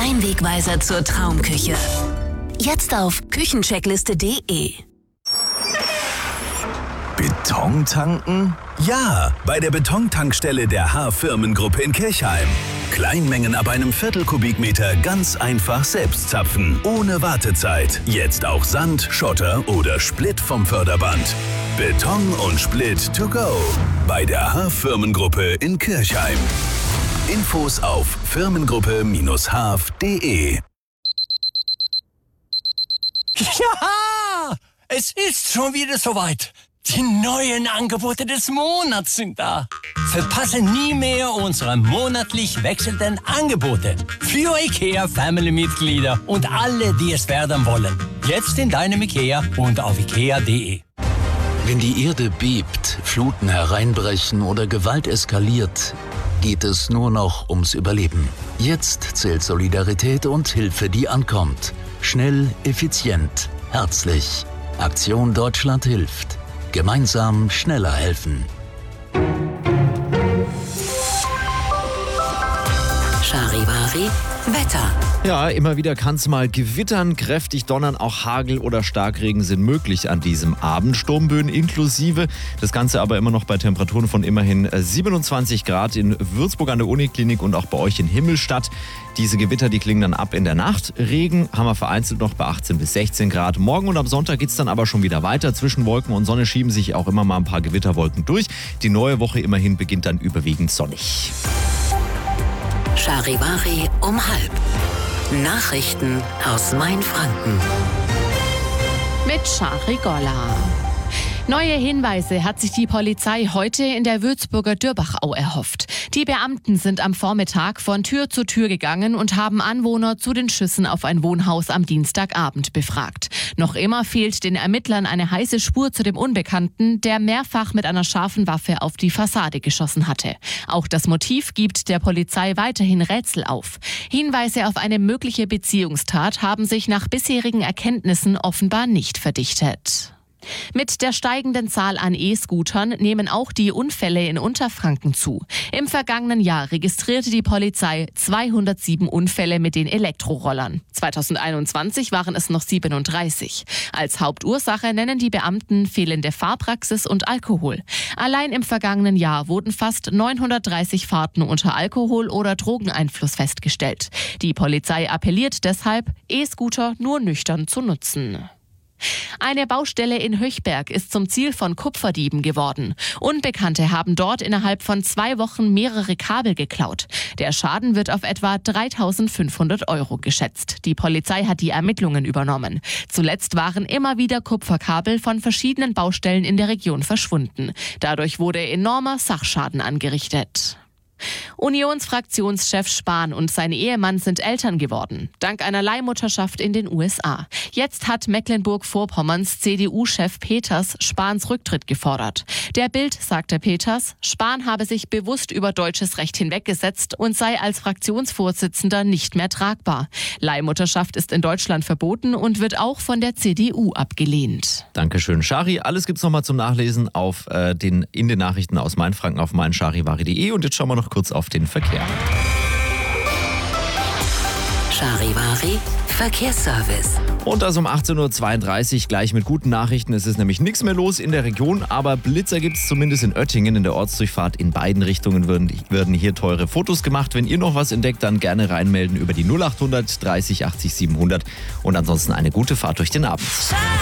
Dein Wegweiser zur Traumküche. Jetzt auf küchencheckliste.de. Beton tanken? Ja, bei der Betontankstelle der H-Firmengruppe in Kirchheim. Kleinmengen ab einem Viertelkubikmeter ganz einfach selbst zapfen, ohne Wartezeit. Jetzt auch Sand, Schotter oder Split vom Förderband. Beton und Split to go. Bei der H-Firmengruppe in Kirchheim. Infos auf firmengruppe-haf.de. Ja, es ist schon wieder soweit. Die neuen Angebote des Monats sind da. Verpasse nie mehr unsere monatlich wechselnden Angebote. Für IKEA-Family-Mitglieder und alle, die es werden wollen. Jetzt in deinem IKEA und auf ikea.de. Wenn die Erde bebt, Fluten hereinbrechen oder Gewalt eskaliert, geht es nur noch ums Überleben. Jetzt zählt Solidarität und Hilfe, die ankommt. Schnell, effizient, herzlich. Aktion Deutschland hilft. Gemeinsam schneller helfen. Charivari Wetter. Ja, immer wieder kann es mal gewittern, kräftig donnern, auch Hagel oder Starkregen sind möglich an diesem Abend. Sturmböen inklusive. Das Ganze aber immer noch bei Temperaturen von immerhin 27 Grad in Würzburg an der Uniklinik und auch bei euch in Himmelstadt. Diese Gewitter, die klingen dann ab in der Nacht. Regen haben wir vereinzelt noch bei 18 bis 16 Grad. Morgen und am Sonntag geht es dann aber schon wieder weiter. Zwischen Wolken und Sonne schieben sich auch immer mal ein paar Gewitterwolken durch. Die neue Woche immerhin beginnt dann überwiegend sonnig. Charivari um 12:30. Nachrichten aus Mainfranken. Mit Shari Golla. Neue Hinweise hat sich die Polizei heute in der Würzburger Dürbachau erhofft. Die Beamten sind am Vormittag von Tür zu Tür gegangen und haben Anwohner zu den Schüssen auf ein Wohnhaus am Dienstagabend befragt. Noch immer fehlt den Ermittlern eine heiße Spur zu dem Unbekannten, der mehrfach mit einer scharfen Waffe auf die Fassade geschossen hatte. Auch das Motiv gibt der Polizei weiterhin Rätsel auf. Hinweise auf eine mögliche Beziehungstat haben sich nach bisherigen Erkenntnissen offenbar nicht verdichtet. Mit der steigenden Zahl an E-Scootern nehmen auch die Unfälle in Unterfranken zu. Im vergangenen Jahr registrierte die Polizei 207 Unfälle mit den Elektrorollern. 2021 waren es noch 37. Als Hauptursache nennen die Beamten fehlende Fahrpraxis und Alkohol. Allein im vergangenen Jahr wurden fast 930 Fahrten unter Alkohol- oder Drogeneinfluss festgestellt. Die Polizei appelliert deshalb, E-Scooter nur nüchtern zu nutzen. Eine Baustelle in Höchberg ist zum Ziel von Kupferdieben geworden. Unbekannte haben dort innerhalb von 2 Wochen mehrere Kabel geklaut. Der Schaden wird auf etwa 3.500 € geschätzt. Die Polizei hat die Ermittlungen übernommen. Zuletzt waren immer wieder Kupferkabel von verschiedenen Baustellen in der Region verschwunden. Dadurch wurde enormer Sachschaden angerichtet. Unionsfraktionschef Spahn und sein Ehemann sind Eltern geworden, dank einer Leihmutterschaft in den USA. Jetzt hat Mecklenburg-Vorpommerns CDU-Chef Peters Spahns Rücktritt gefordert. Der Bild sagte Peters, Spahn habe sich bewusst über deutsches Recht hinweggesetzt und sei als Fraktionsvorsitzender nicht mehr tragbar. Leihmutterschaft ist in Deutschland verboten und wird auch von der CDU abgelehnt. Dankeschön, Shari. Alles gibt's nochmal zum Nachlesen in den Nachrichten aus Mainfranken auf meincharivari.de. Und jetzt schauen wir noch kurz auf den Verkehr. Charivari Verkehrsservice. Und das um 18.32 Uhr gleich mit guten Nachrichten. Es ist nämlich nichts mehr los in der Region, aber Blitzer gibt es zumindest in Oettingen. In der Ortsdurchfahrt in beiden Richtungen werden hier teure Fotos gemacht. Wenn ihr noch was entdeckt, dann gerne reinmelden über die 0800 30 80 700. Und ansonsten eine gute Fahrt durch den Abend.